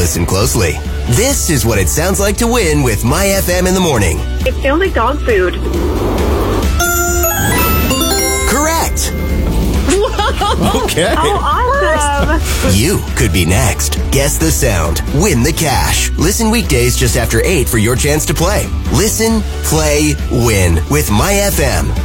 Listen closely. This is what it sounds like to win with My FM in the morning. It sounds like dog food. Correct. Okay. Oh, awesome. You could be next. Guess the sound. Win the cash. Listen weekdays just after 8 for your chance to play. Listen, play, win with My FM.